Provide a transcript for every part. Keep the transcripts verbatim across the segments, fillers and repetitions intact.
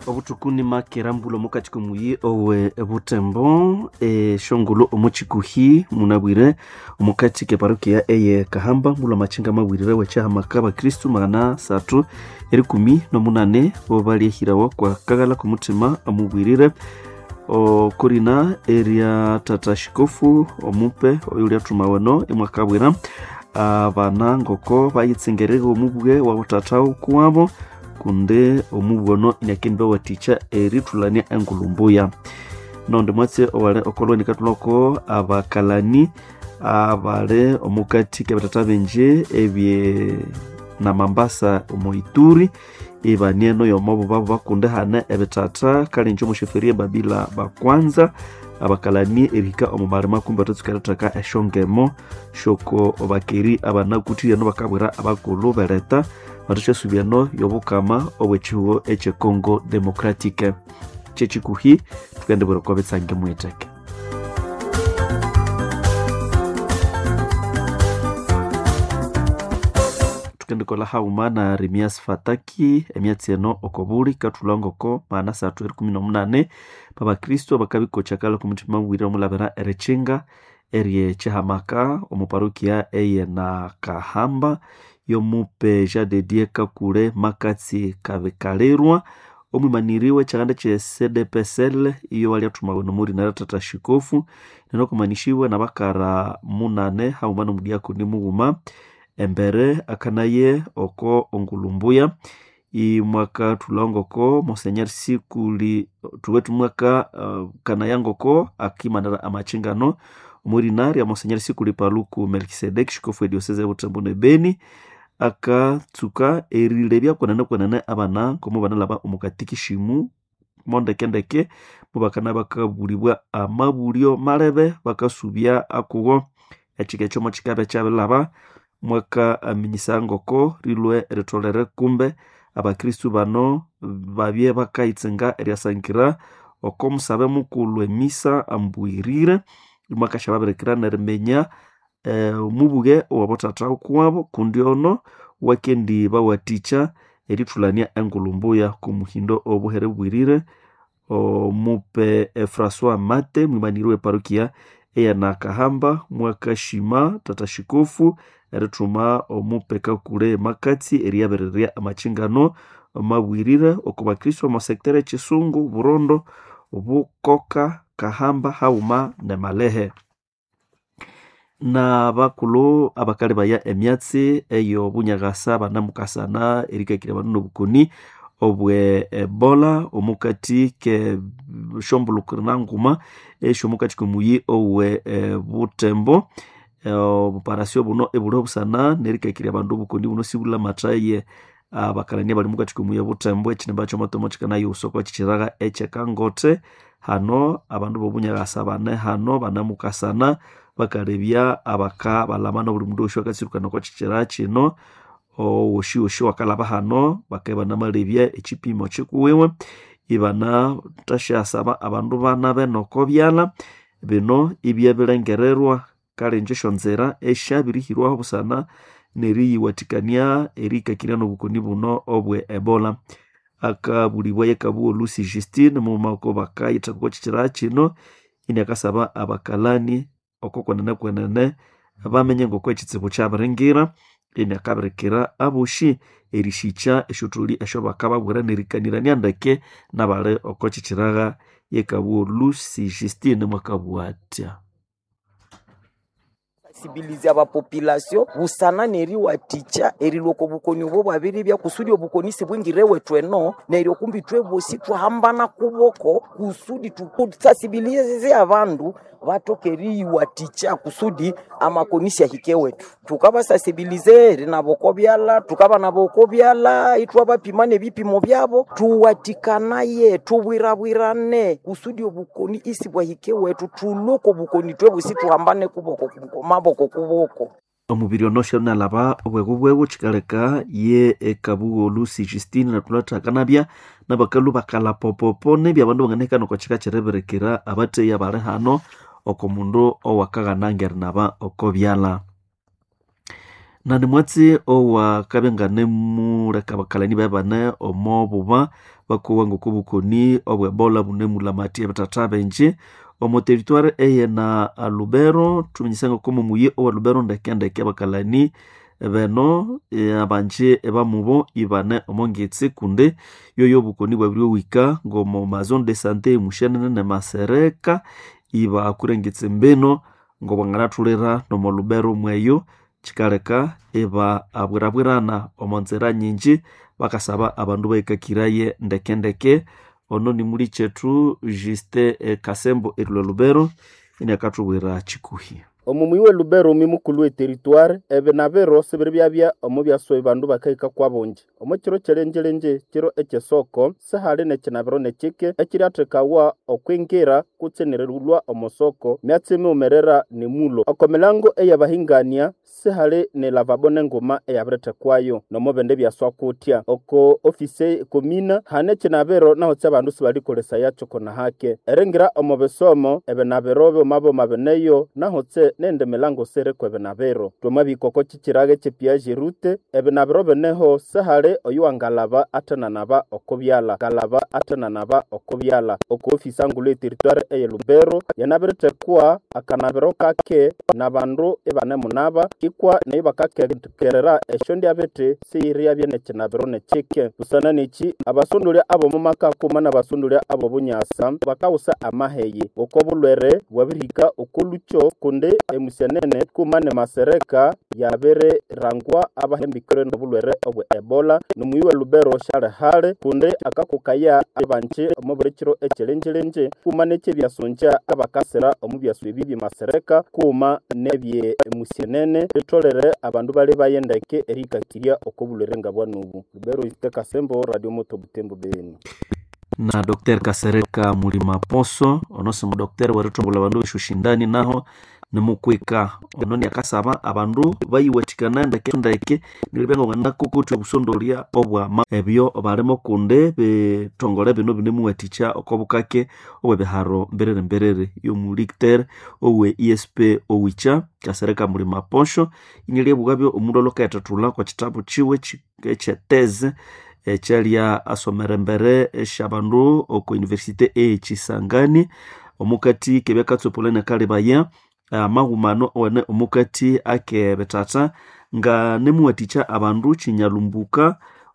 obutukuni makerambulo mukati kumuyi owe butembo e shongolo omuchikuhi munabwire omukati ke parokia eye kahamba mulo machinga mabwirire wecha makaba Kristu magana satu eri kumi no munane bo bali hirawa kwa kagala ku mutima amubwirire o korina eria tatashikofu omupe oyuli tumawano emwakabwira abana ngoko bayitsengerere omubwe wa utatau kuabo kunde omubono inakembe waticha eritulania engulumbuya nonde mwatse owale okoloni katuloko abakalani abale omukati kebatata benje ebye na Mambasa omoituri ibanieno yomobo babo bakunde hana ebetata kali njomo sheferie babila bakwanza abakalani erika omumarima kumba tutsukarataka eshongemo shoko obakeri abana kutira no bakabwira abakolo bereta batusha subiano yobukama obwechiwo eche Congo Democratique chechikuhi tukende boro kwa betsange mweteke tukende kola hauma na Remias Fataki emiatieno okobuli katulangoko mana satu kumi na munane baba Kristo bakabiko chakala kumutima wira mulabera erechinga erie chehamaka omuparokia eye na Kahamba yomupe jade dieka kule makatsi kabekalirwa omumaniriwe chaganda che C D P S L iyo wali atumagona muri na tata shikofu neno kumanishiwe na bakara munane haumano mudiako ni muguma embere akanaye oko ongulumbuya i mwaka tulongoko Monseigneur Sikuli tuwetu mwaka uh, kanayangoko akimanara amachingano muri nari ya Monseigneur Sikuli Paluku Melkisedek shikofu diocese Butembo ne Beni akatsuka erilebya kwanana kwanana abana komo bana laba omukatiki shimu monde kendeke mubakana bakabulibwa amabulyo malebe bakasubya akugo echike chomo chikabe chabe laba mwaka aminisangoko rilwe retolere kumbe abakristu bano babye bakaitsenga eriasangira okomusabe mukulwe misa ambuirire mwaka shababerekira nermenya Uh, mubuge wabotata kwabo kundiono wakendi bawaticha eritulania engulumbuya kumuhindo obuhere bwirire omupe e François Mate mwimaniriwe parokia eya na Kahamba mwaka shima tatashikofu erituma omupe kakule makati eriabereria amachingano mabwirire okuba Kristo mu sektere chisungu Burondo obukoka Kahamba hauma ne Malehe na bakulu abakale baya emyatsi eyo bunyagasa banamukasana erikakira bano bukoni obwe Ebola omukati ke shombulukirana nguma esho mukati kumuyi owe e, Butembo e, operasyon buno ebulo busana nerikakira bandu bukoni buno sibula mataye abakalani bali mukati kumuyi Butembo ekinemba cyo matomo kikana yusoko kikiraga echekangote hano abandu bobunyagasa bane hano banamukasana bakarebya abaka balamana buli mundu oshoka tsirukana kwa chichira chino o woshi woshi wakalaba hano bakaba namarebya ekipimo chikuwewe ibana tasha saba abandu bana benoko byala bino ibyabelengererwa kale njesho nzera eshabirihirwa busana neri watikania erika kirano bukoni buno obwe Ebola akabulibwa yekabu Lucy Justine mu mako bakayita kwa chichira chino ini akasaba abakalani okokwanana kwanana abamenye ngoko ekitsibu kyabarengira ene akaberekera abushi erishicha eshutuli esho bakababwira nerikanira nyandake nabale okochikiraga yekabu Lucy Justine mwakabwatya sensibiliser aba population busana neri waticha eri loko bukoni bo babiri bya kusudi obukoni sibwingire wetu no neri okumbi twe bosi twahambana kuboko kusudi tukusensibilize abandu batokeri waticha kusudi amakonisi ahike wetu tukaba sensibiliser naboko byala tukaba naboko byala itwa bapimane bipimo byabo tuwatikanaye tubwirabwirane kusudi obukoni isibwa hike wetu tuloko bukoni twe bosi twahambane kuboko kumabo kokuboko omubiri onosha nalaba obwegubwego chikaleka ye ekabugo Lucy Justine na tulata kanabya nabakalu bakala popopone byabandu banganeka no kwachika chereberekera abate yabare hano okomundu owakaga nangeri naba okobyala na ni mwatsi owa kabengane muleka bakalani babane omo buba bakuwa ngokubukoni obwebola bune mulamati abatata benje omo territoire eye na Lubero tuminyisanga komo muye owa Lubero ndekendeke bakalani beno abanje ebamubo ibane omongetse kunde yoyo bukoni bwabiri wika ngomo mazone de santé mushenene ne masereka iba kurengetse mbeno ngo bangana tulera no mo Lubero mweyo chikaleka eba abwirabwirana omonzera nyinji bakasaba abandu baikakiraye ndekendeke ono ni muri chetu Juste eh, Kasembo erilo Lubero ine akatubwira chikuhi omumwi we Lubero mimukulu e territoire ebe nabero sebere byabya omu byaso bandu bakaika kwabonje omu kiro kyerenjerenje kiro ekesoko sahale ne kinabero ne kike ekiri atekawa okwengera kutsenererulwa omosoko myatseme umerera ne mulo okomelango eyabahingania sehale ne lavabone ngoma eyabrete kwayo nomo bende byaswa kutya oko ofise komina hane kinabero naho tse bandu sibali kolesa yacho kona hake erengira omobesomo ebe naberobe mabo mabeneyo naho tse nende melango sere kwebe nabero tomabikoko kikirage kyepiaje rute ebe naberobe neho sehale oyuangalaba atana naba okobyala galaba atana naba okobyala oko ofisa ngule territoire eye Lubero yanabrete kwa akanabero kake nabandu ebane munaba ikwa neiba kakerera eshondi abete siria byene kinabero ne chike usana niki abasondolya abo mumaka kuma nabasondolya abo bunyasa bakawusa amaheye okobulwere bwabirika okolucho kunde emusenene kuma ne masereka yabere rangwa abahembikere n'obulwere obwe Ebola numuyiwe Lubero shale hale kunde akakukaya abanje omuburekiro echelenjelenje kuma neke byasonja abakasera omubyaso ebibi masereka kuma nebye emusenene etolere abandu bali bayendeke erikakiria okobulwere ngabwa nubu Lubero Juste Kasembo Radio Moto Butembo Beni na Docteur Kasereka Mulima Poso onose mu docteur waritombola bandu bishushindani naho nemukwika ononi akasaba abandu bayiwatikana ndeke ndeke nilibengo nganda kukuti obusondolya obwama ebyo obalemo kunde betongole bino bine muwaticha okobukake obwebeharo mberere mberere yo mulikter owe E S P owicha Kasereka Mulima Poso inyelie bugabyo omundu lokaetatula kwa kitabu chiwe chiteze echalia asomere mbere shabandu oko universite e Chisangani omukati kebekatso polene kale baya amahumano one omukati ake betata nga nemuwaticha abandu chinyalumbuka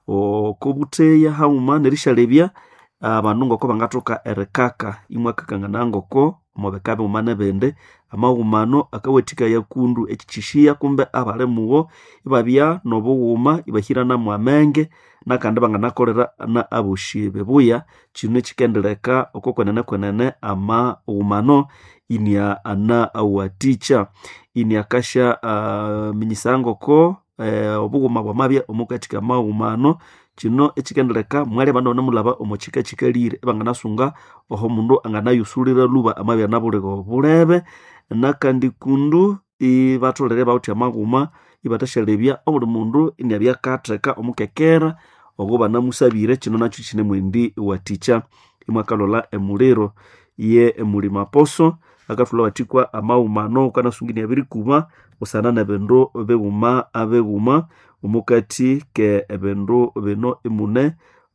okobuteya hauma nerishalebya abandu ngoko bangatoka erekaka imwakakangana ngoko mobekabe umane bende amahumano akawetika yakundu ekichishia kumbe abale muwo ibabya nobuwuma ibahirana mu amenge nakandi banganakolera na abushibe buya kinu kikendeleka okokwenene kwenene ama umano inia ana awaticha inia kasha uh, minyisango ko uh, obuguma bwa mabya omukatika maumano kino ekikendeleka mwale bano namulaba omuchika chikalire banganasunga oho mundu anganayusulira luba amabya nabulego bulebe nakandi kundu ibatolere bauti amaguma ibatashalebya obuli mundu inia byakatreka omukekera ogoba namusabire kino nacho kine mwendi waticha imwakalola emuliro ye Mulima Poso akatula watikwa amaumano kana sungini abiri kuma usana na bendo beguma abeguma umukati ke ebendo beno imune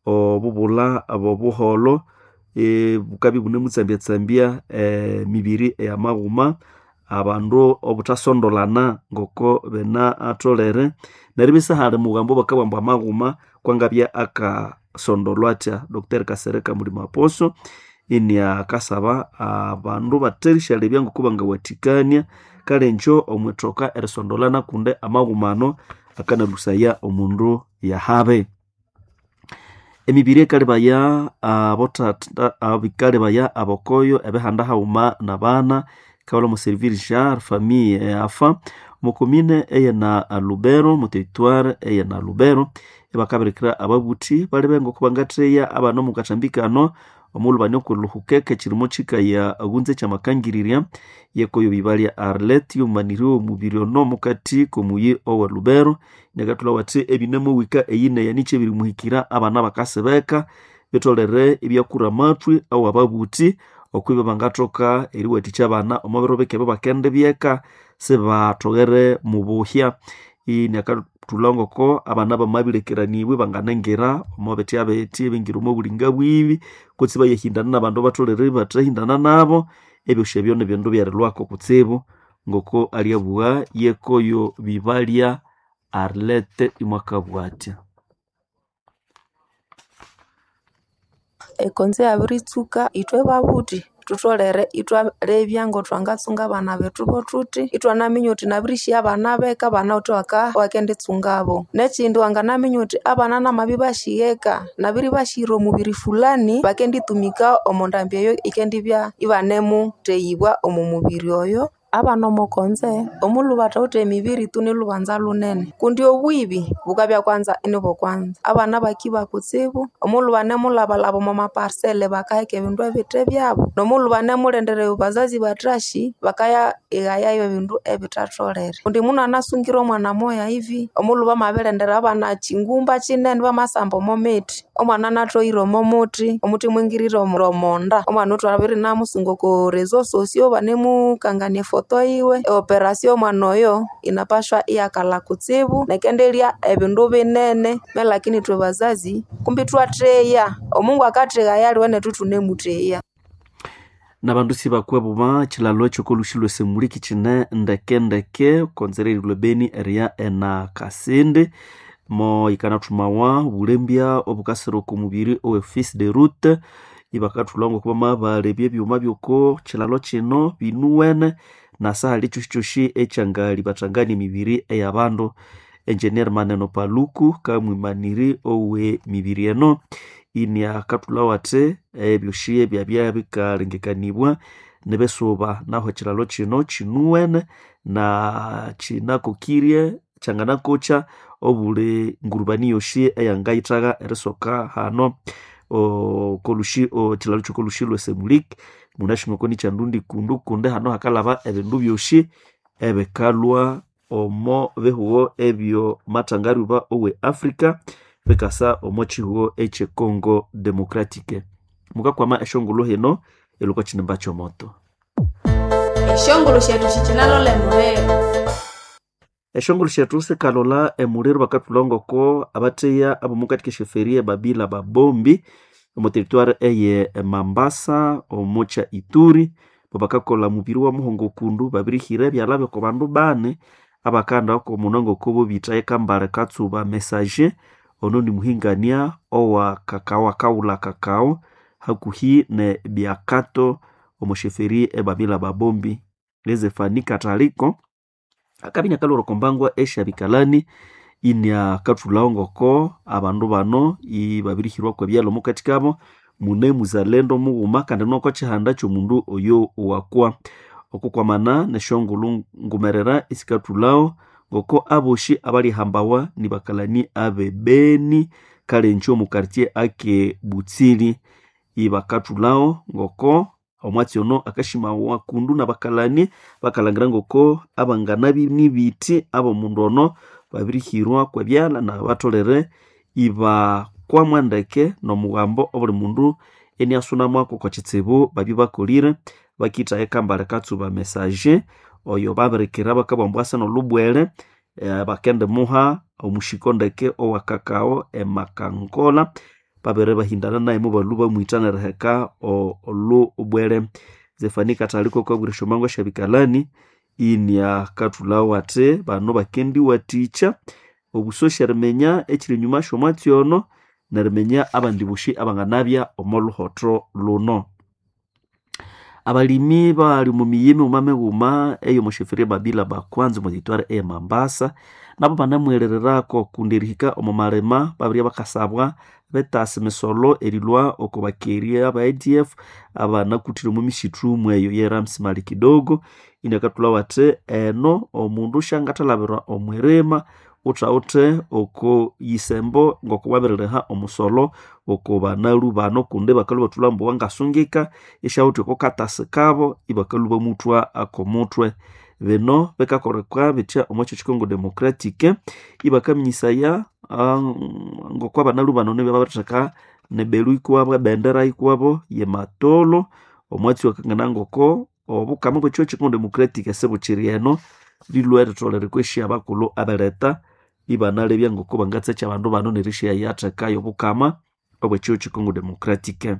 obubula abobuholo e bukabi bune mutsambya tsambya e, mibiri ya maguma abandu obutasondolana ngoko bena atolere naribisa hali mugambo bakabamba amaguma kwangabya aka sondolwacha Docteur Kasereka Mulima Poso inia akasaba abandu baterishale byangu kubanga watikania kale ncho omwetoka erisondolana kunde amagumano akana lusaya omundu yahabe emibiri kale baya abotata abikale baya abokoyo ebehanda hauma nabana kawala mu servir jar famille afa mukomine eye na Lubero mu territoire eye na Lubero ebakaberekera ababuti bali bengo kubangatreya abano mukatambikano omulubanya kuluhukeke kirimo chikaya agunze chamakangiriria yekoyo bibalya Arlet yumaniriwo mubiri no mukati komuye owa Lubero negatula wati ebinemo wika eyine yaniche biri muhikira abana bakasebeka betolere ebyakura matwi awo ababuti okwiba bangatoka eriwaticha abana omubiro beke babakende byeka seba togere mubuhya ini akatulongo ko abana bamabirekeraniwe banganengera omobeti abeti bingira mu bulinga bwibi kutsi bayehindana nabantu batolere batahindana nabo ebyo shebyo ne bintu byarelwako kutsibu ngoko aliabua yekoyo bibalia Arlette imwakabwatya ekonze abiritsuka itwe babuti tutolere itwarebya ngo twangatsunga abana betu botuti itwanaminya uti nabirishi abana beka bana uti waka wakenditsungabo nekindi wanganaminya uti abana namabi bashiyeka nabiri bashiro mubiri fulani bakenditumika omondambya eyo ikendibya ibanemu teyibwa omumubiri oyo abana omokonze omulubata uti emibiri tuni lubanza lunene kundi obwibi bukabya kwanza inibo kwanza abana bakiba kutsibu omulubane mulabalaba mu maparsele bakaheka ebindu ebite byabo nomulubane mulendere bazazi batrashi bakaya egayayo ebindu ebitatolere kundi muno anasungira omwana moya hivi omuluba mabelendera abana chingumba chinene bamasamba mometi omwana natoiro momuti omuti mwingiriro muromonda omwana utwabiri namusungo ko rezo sosio banemu kanganie foto iwe e operasyon mwana oyo inapashwa iyakala kutsibu nekendelia ebindu binene me lakini twe bazazi kumbi twatreya omungu akatrega yali wene tutunemutreya nabandu sibakwebuma chilalo chokolushilwe semuliki chine ndeke ndeke konzereri lwebeni eria ena kasinde mo ikanatumawa bulembya obukasiro ku mubiri o fils de route ibakatulongo kuba mabarebye byuma byoko chilalo chino binuwene na sahali chushi echangali batangani mibiri eyabandu engineer Maneno Paluku kamwimaniri owe mibiri eno ini akatulawate ebyoshie byabya bikalengekanibwa nebesoba naho chilalo chino chinuwene na chinakokirie changana kocha obule ngurubani yoshie eyangaitaga eresoka hano o kolushi o chilalo chokolushi lwesemulik munashimokoni chandundi kundu kunde hano hakalaba ebindu byoshi ebekalwa omo behuo ebyo matangari uba owe Africa bekasa omo chihuo eche Congo Democratique muka kwama eshongolo heno eluko chinembacho moto eshongolo shetu chichinalo lemurero eshongolo shetu se kalola emurero bakatulongo ko abateya abo mukatike sheferie babila babombi omo territoire eye Mambasa omocha Ituri babakakola mubiri wa muhongo kundu babirihire byalabe ko bandu bane abakanda ko munongo kubo bitaye kambare katsuba message ono ni muhingania owa kakao kaula kakao hakuhi ne biakato omosheferi ebabila babombi leze fani kataliko akabinya kaloro kombangwa esha bikalani inya katulaongo ko abandu bano ibabirihirwa kwa byalo mukatikabo mune muzalendo muuma kandi noko chihanda cyo mundu oyo wakwa okukwamana neshongulu ngumerera isikatulao ngoko aboshi abali hambawa ni bakalani abebeni kale ncho mu quartier ake Butsili ibakatulao ngoko omwatyono akashima wa kundu na bakalani bakalangira ngoko abanganabi nibiti abo mundu ono babirihirwa kwa byala na batolere iba kwa mwandeke no mugambo obuli mundu eni asuna mwako kwa chitsebo babi bakolire bakita ekambara katsuba message oyo baberekera bakabambwasa no lubwele e, bakende muha omushikondeke owa kakao emakankola babere bahindana naye mubaluba muitana reheka o lu ubwele zefani kataliko kwa burisho mango shabikalani inya katulawate bano bakendi waticha obusoshermenya ekiri nyuma shomatyono nermenya abandibushi abanganabya omoluhotro luno abalimi bali mu miyeme umame guma eyo moshefere babila bakwanze mu territoire e Mambasa nabo banamwerererako kundirihika omumarema babiri bakasabwa betase mesolo erilwa okobakeria aba A D F abana kutira mu mishitu mweyo yeramsi mali kidogo inakatula wate eno omundu shangatalabira omwerema utaute oko yisembo ngoko wabereha omusolo oko banalu bano kunde bakalu batulambo wangasungika ishauti ko katase kabo ibakalu bamutwa akomutwe beno bekakorekwa bitya omocho chikongo democratique ibakamnyisaya ngoko banalu bano ne babataka ne belu ikwabo bendera ikwabo ye matolo omwati wakangana ngoko obukama bwecho chikongo democratique sebo chirieno lilwere tolere kweshia bakulu abeleta ibanale byangoko bangatse chabandu bano nerishia yatrekayo bukama obwecho chikongo demokratike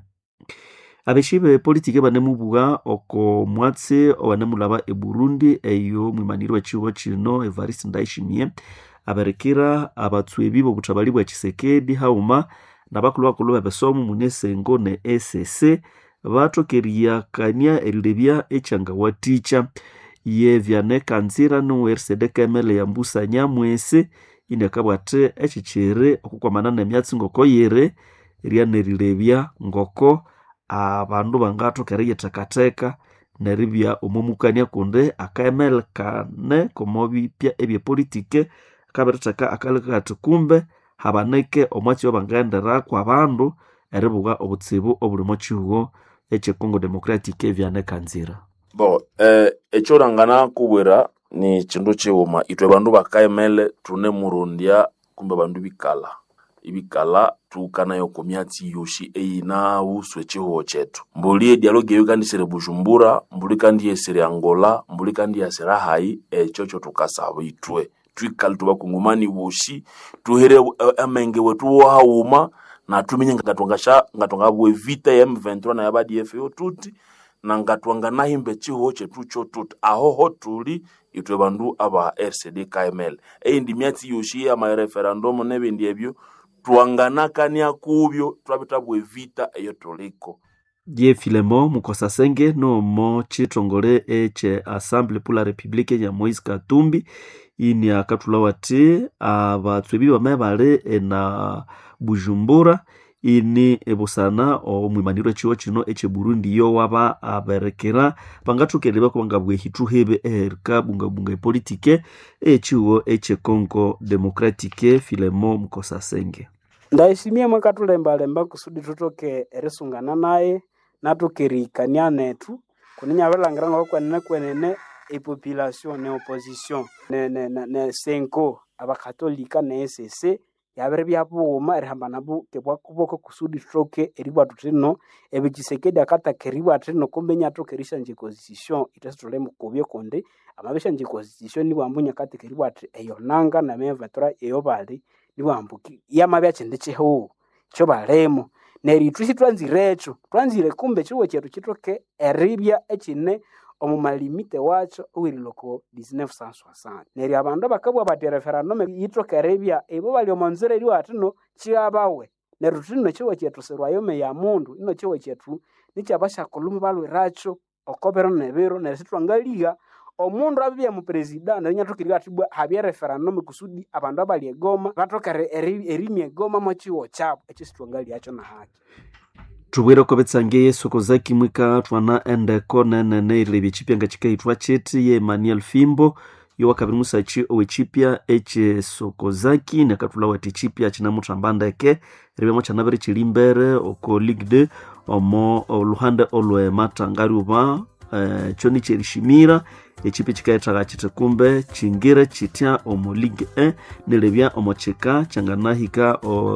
abeshibe politike banemubuga oko mwatse obanemulaba e Burundi eyo mwimaniro wachiwo chino Evariste Ndayishimiye aberekera abatswebi bo butabali bwa Chisekedi hauma nabakulu bakulu babesomu munesengo ne S C batokeria kania elibya echanga waticha ye Vianney Kanzira no R C D Kamele yambusa nyamwese inakabwate echichere okukwamana na myatsi ngoko yere ryanerilebya ngoko abandu bangato kereye takateka neribya omumukania kunde akamel kane komobi pya ebye politike kaberetaka akalekati kumbe habaneke omwatsi obangendera kwa bandu eribuga obutsibu obulimo chihugo eche Congo Democratic Vianney Kanzira. Bo eh echorangana kubwera ni chindu chiwuma itwe bandu bakaemele tune murundia kumbe bandu bikala ibikala tukana yoko myatsi yoshi eina uswe chiho chetu mbuli dialogue yo kandi sere Bujumbura mbuli kandi yesere Angola mbuli kandi yasera hai echocho tukasaba itwe twikala tubakungumani boshi tuhere amenge wetu hauma na tuminye ngatwangasha ngatwangabwe vita ya M vingt-trois na yabadi F yo tuti na ngatwanga nahimbe chiho chetu cho tuti aho hotuli itwe bandu aba R C D K M L e ndi myatsi yoshi ya ma referendum nebindi ebyo tuanganakania kubyo twabitabwe vita eyo toliko Die Filemo Mukosasenge no mo chitongole eche Assemblée pour la République ya Moïse Katumbi ini akatulawati abatswebi bamebale na Bujumbura ini ebusana o mwimaniro chiwo chino eche Burundi yo waba aberekera bangatukeleba kubangabwe hitu hebe erika bunga bunga politike echiwo eche Congo Democratique Filemo Mukosasenge. Ndayishimiye mwakatulemba lemba kusudi tutoke erisungana naye natukerikania netu kuninya belangira kwenene kwenene e population ne opposition ne ne ne senko abakatolika ne S C yabere byabuma erihambana bu kebwa kuboko kusudi tutoke eribwa tutino ebigisekedi akata keribwa tutino kumbenya tokerisha nje constitution itastole mukobye konde amabesha nje constitution ni bambunya kate keribwa eyonanga na M vingt-trois eyo bali ni bambuki yamabya chendecheho cyo balemo neri twisi twanzirecho twanzire kumbe chiwo chetu chitoke eribya echine omumalimite wacho uwiriloko mille neuf cent soixante neri abandu bakabwa bati referendum yitoke eribya ebo bali omanzire ri watino chiabawe neru tino chiwo chetu serwayo me ya mundu ino chiwo chetu nicyabasha kulumu balwiracho okobero nebero nerisitwangaliga omundu abibya mu president nanya tukiriga atibwa habya referendum kusudi abandu abali egoma batokere erimye egoma mu chiwo chabo ekisitwangali yacho na haki tubwera ko betsange sokozaki mwika twana ende konene ne ilebi chipyanga chikaitwa cheti ye Emmanuel Fimbo yo wakabiri musachi owe chipya eche sokozaki nakatulawa tichipya china mutambandeke ribe mo chanabere chilimbere oko Ligue deux omo oluhande olwe matangaruba Uh, choni cherishimira echipe chikaitaga chitekumbe chingira chitya omo Ligue un nelebya omo cheka changanahika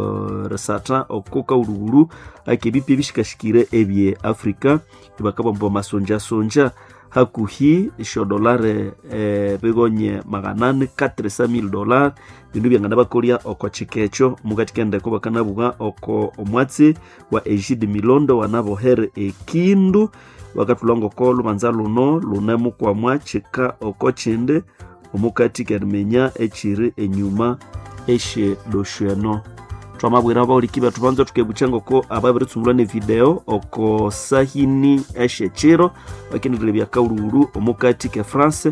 o resata okoka uruguru akebipi bishikashikire ebye Afrika ibakabombo masonja sonja hakuhi isho dolare eh, begonye maganane quatre cent mille dollars bindu byangana bakolia oko chikecho mugatikende ko bakanabuga oko omwatsi wa Egide Milondo wanabo here ekindu wakatulongo kolo manzalo no lunemu kwa mwachika okochinde omukati kermenya echiri enyuma eshe dosheno twamabwira ba olikiba tubanzo tukebuchango ko ababiri tsungulane video oko sahini eshe chiro wakinile bya kaururu omukati ke France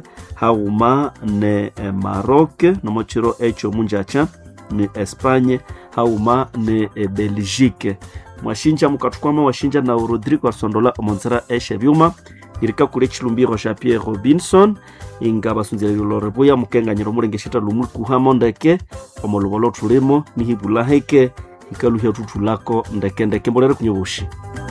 hauma ne eh, Maroc no mochiro echo munjacha ni Espagne hauma ne eh, Belgique mwashinja mukatukwama washinja na Rodrigo Arsondola omonzera eshe byuma irika kule chilumbiro Jean Pierre Robinson ingaba sunzira yolorebuya mukenganyiro murengeshita lumuri kuhamondeke omolobolo tulemo nihibula heke ikaluhya tutulako ndeke ndeke mbolere kunyobushi.